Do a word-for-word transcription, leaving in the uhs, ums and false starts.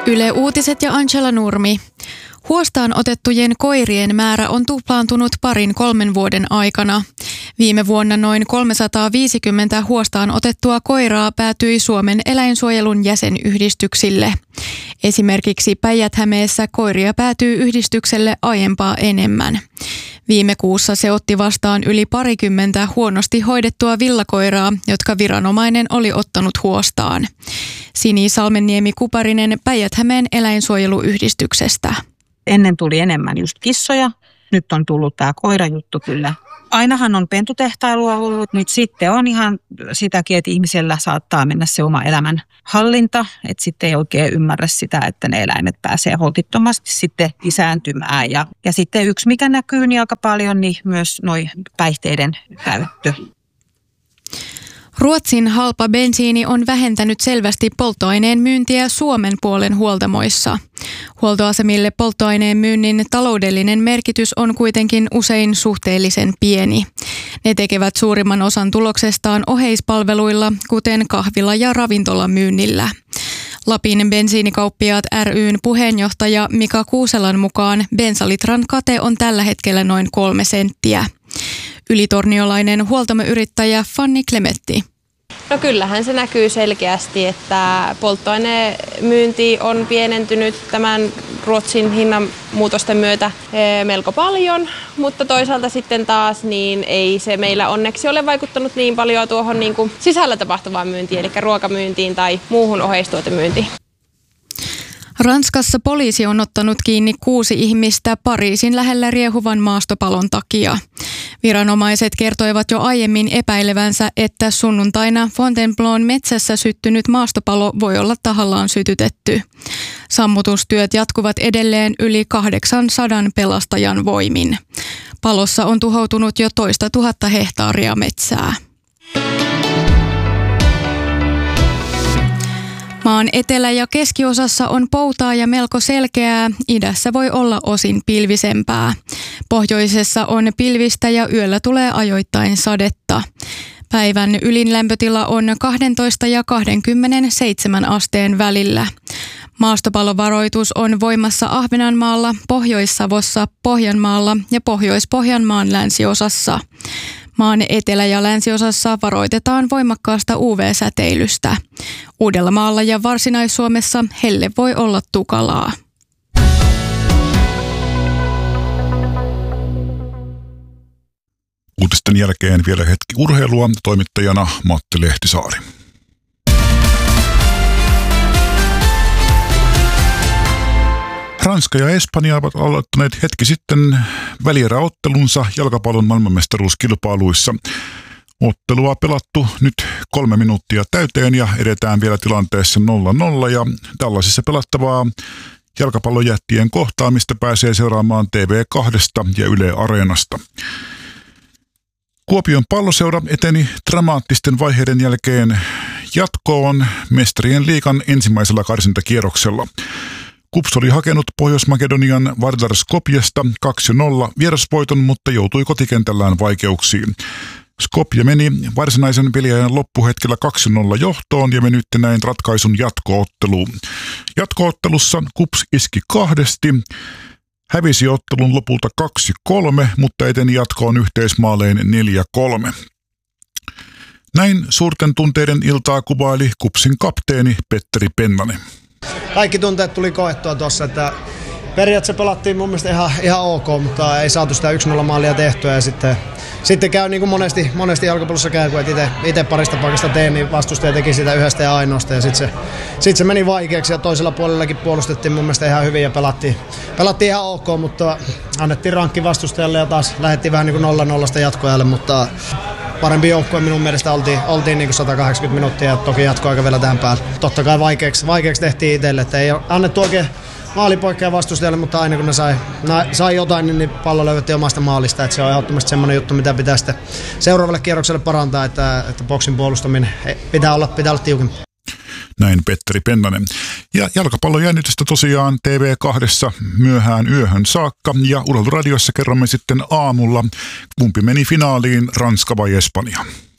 Yle Uutiset ja Angela Nurmi. Huostaan otettujen koirien määrä on tuplaantunut parin kolmen vuoden aikana. Viime vuonna noin kolmesataaviisikymmentä huostaan otettua koiraa päätyi Suomen eläinsuojelun jäsenyhdistyksille. Esimerkiksi Päijät-Hämeessä koiria päätyy yhdistykselle aiempaa enemmän. Viime kuussa se otti vastaan yli parikymmentä huonosti hoidettua villakoiraa, jotka viranomainen oli ottanut huostaan. Sini Salmenniemi-Kuparinen Päijät-Hämeen eläinsuojeluyhdistyksestä. Ennen tuli enemmän just kissoja, nyt on tullut tämä koirajuttu kyllä. Ainahan on pentutehtailua ollut, nyt sitten on ihan sitäkin, että ihmisellä saattaa mennä se oma elämän hallinta, että sitten ei oikein ymmärrä sitä, että ne eläimet pääsee holtittomasti sitten lisääntymään. Ja, ja sitten yksi, mikä näkyy niin aika paljon, niin myös noi päihteiden käyttö. Ruotsin halpa bensiini on vähentänyt selvästi polttoaineen myyntiä Suomen puolen huoltamoissa. Huoltoasemille polttoaineen myynnin taloudellinen merkitys on kuitenkin usein suhteellisen pieni. Ne tekevät suurimman osan tuloksestaan oheispalveluilla, kuten kahvila- ja ravintolamyynnillä. Lapin bensiinikauppiaat ry:n puheenjohtaja Mika Kuuselan mukaan bensalitran kate on tällä hetkellä noin kolme senttiä. Ylitorniolainen huoltamoyrittäjä Fanni Klemetti. No kyllähän se näkyy selkeästi, että polttoainemyynti on pienentynyt tämän Ruotsin hinnanmuutosten myötä melko paljon, mutta toisaalta sitten taas niin ei se meillä onneksi ole vaikuttanut niin paljon tuohon niin kuin sisällä tapahtuvaan myyntiin, eli ruokamyyntiin tai muuhun oheistuotemyyntiin. Ranskassa poliisi on ottanut kiinni kuusi ihmistä Pariisin lähellä riehuvan maastopalon takia. Viranomaiset kertoivat jo aiemmin epäilevänsä, että sunnuntaina Fontainebleaun metsässä syttynyt maastopalo voi olla tahallaan sytytetty. Sammutustyöt jatkuvat edelleen yli kahdeksansadan pelastajan voimin. Palossa on tuhoutunut jo toista tuhatta hehtaaria metsää. Maan etelä- ja keskiosassa on poutaa ja melko selkeää, idässä voi olla osin pilvisempää. Pohjoisessa on pilvistä ja yöllä tulee ajoittain sadetta. Päivän ylin lämpötila on kaksitoista ja kaksikymmentäseitsemän asteen välillä. Maastopalovaroitus on voimassa Ahvenanmaalla, Pohjois-Savossa, Pohjanmaalla ja Pohjois-Pohjanmaan länsiosassa. Maan etelä- ja länsiosassa varoitetaan voimakkaasta U V-säteilystä. Uudellamaalla ja Varsinais-Suomessa helle voi olla tukalaa. Uutisten jälkeen vielä hetki urheilua, toimittajana Matti Lehtisaari. Ranska ja Espanja ovat aloittaneet hetki sitten välieräottelunsa jalkapallon maailmanmestaruuskilpailuissa. Ottelua pelattu nyt kolme minuuttia täyteen ja edetään vielä tilanteessa nolla nolla ja tällaisissa pelattavaa jalkapallojättien kohtaamista pääsee seuraamaan T V kahdesta ja Yle Areenasta. Kuopion Palloseura eteni dramaattisten vaiheiden jälkeen jatkoon Mestarien liigan ensimmäisellä karsintakierroksella. KuPS oli hakenut Pohjois-Makedonian Vardar Skopjesta kaksi nolla vierasvoiton, mutta joutui kotikentällään vaikeuksiin. Skopje meni varsinaisen peliajan loppuhetkellä kaksi nolla johtoon ja venytti näin ratkaisun jatkootteluun. Jatkoottelussa KuPS iski kahdesti, hävisi ottelun lopulta kaksi kolme, mutta eteni jatkoon yhteismaalein neljä kolme. Näin suurten tunteiden iltaa kuvaili KuPSin kapteeni Petteri Pennanen. Kaikki tunteet tuli koettua tuossa, että periaatteessa pelattiin mun mielestä ihan, ihan ok, mutta ei saatu sitä yksi nolla maalia tehtyä ja sitten, sitten käy niin kuin monesti, monesti jalkapallossa käy, kun itse parista paikasta teen, niin vastustaja teki sitä yhdestä ja ainoasta ja sitten se, sit se meni vaikeaksi ja toisella puolellakin puolustettiin mun mielestä ihan hyvin ja pelattiin, pelattiin ihan ok, mutta annettiin rankki vastustajalle ja taas lähdettiin vähän niin kuin nolla nollasta jatkoajalle, mutta parempi joukkue minun mielestä oltiin, oltiin niin kuin sata kahdeksankymmentä minuuttia ja toki jatkoaika vielä tähän päälle. Totta kai vaikeaksi, vaikeaksi tehtiin itselle, että ei annettu oikein maalipoikkeja vastustajalle, mutta aina kun ne sai, ne sai jotain, niin, niin pallo löydettiin omasta maalista. Että se on ehdottomasti semmoinen juttu, mitä pitää sitten seuraavalle kierrokselle parantaa, että, että boksin puolustaminen pitää olla, pitää olla tiukempi. Näin Petteri Pennanen. Ja jalkapallojännitystä tosiaan T V kahdessa myöhään yöhön saakka ja Urheiluradiossa kerromme sitten aamulla, kumpi meni finaaliin, Ranska vai Espanja.